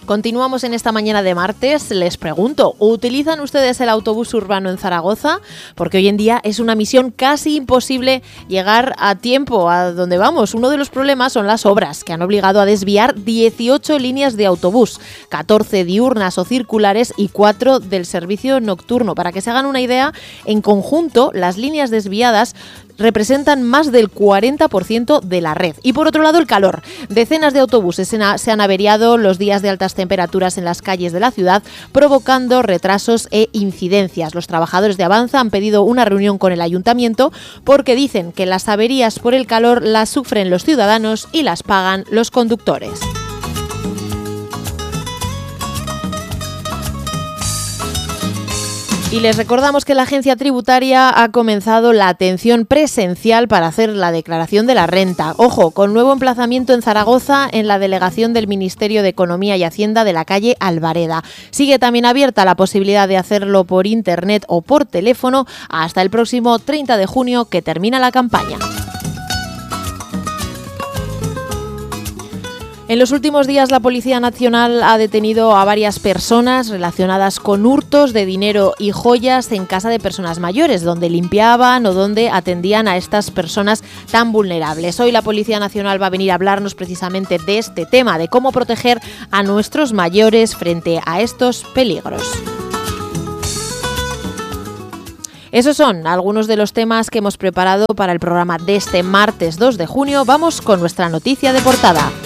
Continuamos en esta mañana de martes. Les pregunto, ¿utilizan ustedes el autobús urbano en Zaragoza? Porque hoy en día es una misión casi imposible llegar a tiempo a donde vamos. Uno de los problemas son las obras, que han obligado a desviar 18 líneas de autobús, 14 diurnas o circulares y 4 del servicio nocturno. Para que se hagan una idea, en conjunto, las líneas desviadas representan más del 40% de la red. Y por otro lado, el calor. Decenas de autobuses se han averiado los días de altas temperaturas en las calles de la ciudad, provocando retrasos e incidencias. Los trabajadores de Avanza han pedido una reunión con el ayuntamiento porque dicen que las averías por el calor las sufren los ciudadanos y las pagan los conductores. Y les recordamos que la agencia tributaria ha comenzado la atención presencial para hacer la declaración de la renta. Ojo, con nuevo emplazamiento en Zaragoza, en la delegación del Ministerio de Economía y Hacienda de la calle Alvareda. Sigue también abierta la posibilidad de hacerlo por internet o por teléfono hasta el próximo 30 de junio, que termina la campaña. En los últimos días, la Policía Nacional ha detenido a varias personas relacionadas con hurtos de dinero y joyas en casa de personas mayores, donde limpiaban o donde atendían a estas personas tan vulnerables. Hoy la Policía Nacional va a venir a hablarnos precisamente de este tema, de cómo proteger a nuestros mayores frente a estos peligros. Esos son algunos de los temas que hemos preparado para el programa de este martes 2 de junio. Vamos con nuestra noticia de portada.